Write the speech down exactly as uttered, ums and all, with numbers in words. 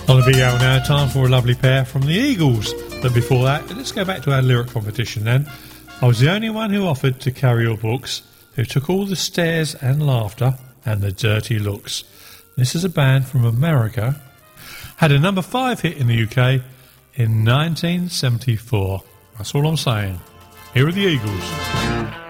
On the big hour now, time for a lovely pair from the Eagles. But before that, let's go back to our lyric competition then. I was the only one who offered to carry your books, who took all the stares and laughter and the dirty looks. This is a band from America. Had a number five hit in the U K in nineteen seventy-four. That's all I'm saying. Here are the Eagles.